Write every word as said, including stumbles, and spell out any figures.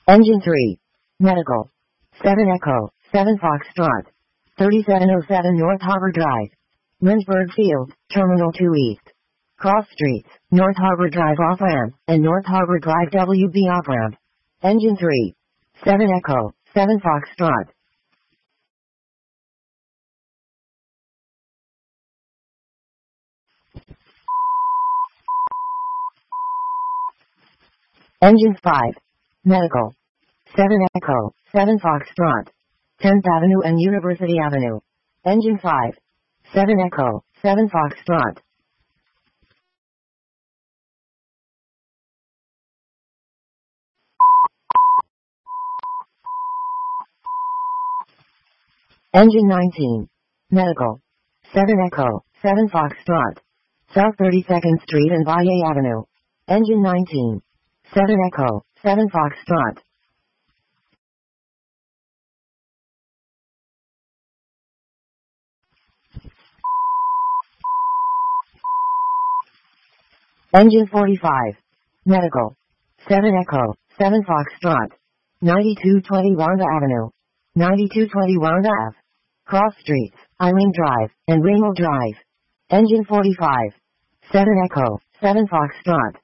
Engine three. Medical. seven Echo, seven Foxtrot. thirty-seven oh seven North Harbor Drive. Lynchburg Field, Terminal two East. Cross Streets, North Harbor Drive off-ramp, and North Harbor Drive W B off-ramp. Engine three. seven Echo, seven Foxtrot. Engine five. Medical. seven Echo, seven Foxtrot. tenth Avenue and University Avenue. Engine five. seven Echo, seven Foxtrot. Engine nineteen. Medical. seven Echo, seven Foxtrot. South thirty-second Street and Valle Avenue. Engine nineteen. seven Echo, seven Foxtrot. Engine forty-five. Medical. seven Echo, seven Foxtrot. ninety-two twenty Wanda Avenue. ninety-two twenty Wanda Ave. Cross Streets, Eileen Drive, and Ringel Drive. Engine forty-five. seven Echo, seven Foxtrot.